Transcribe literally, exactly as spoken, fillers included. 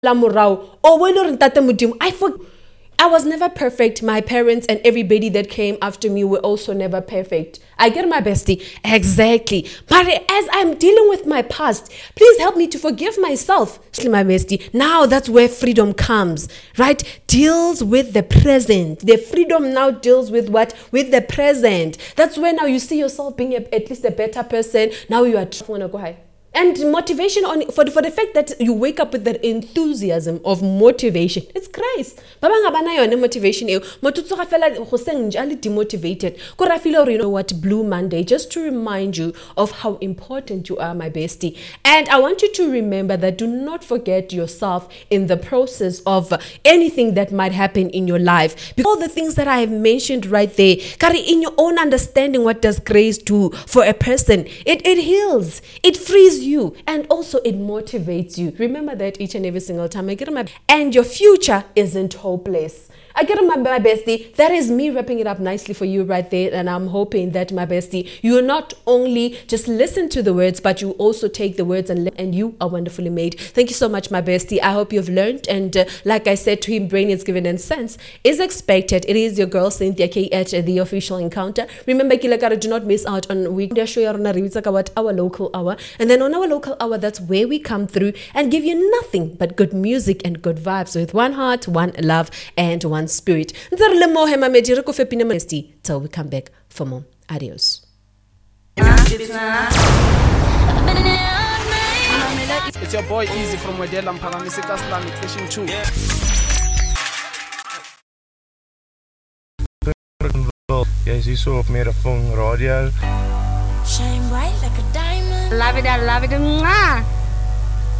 la morao o bo ile re ntate modimo I for I was never perfect. My parents and everybody that came after me were also never perfect. I get my bestie. Exactly. But as I'm dealing with my past, please help me to forgive myself. My bestie. Now that's where freedom comes, right? Deals with the present. The freedom now deals with what? With the present. That's where now you see yourself being a, at least a better person. Now you are trying to go high. And motivation on for the, for the fact that you wake up with that enthusiasm of motivation. It's Christ. Baba ngabana yone motivation eo. Motutsoga fela go seng njali demotivated. Ko ra feel you know what Blue Monday just to remind you of how important you are, my bestie. And I want you to remember that do not forget yourself in the process of anything that might happen in your life. Because all the things that I have mentioned right there, carry in your own understanding, what does grace do for a person? It it heals. It frees you, and also it motivates you. Remember that each and every single time. I get my and your future isn't hopeless. I get my, my bestie. That is me wrapping it up nicely for you right there. And I'm hoping that, my bestie, you will not only just listen to the words, but you also take the words and and you are wonderfully made. Thank you so much, my bestie. I hope you've learned. And uh, like I said to him, brain is given and sense is expected. It is your girl, Cynthia K at the official encounter. Remember, Kilakara, do not miss out on weekday show about our local hour. And then on our local hour, that's where we come through and give you nothing but good music and good vibes with one heart, one love, and one spirit. Till we come back for more. Adios. It's your boy Easy from Wedela Mpangamisika Islamic Station two. Jy is so op Megaphone Radio. Shine bright like a diamond. Love it, I love it. Mwah.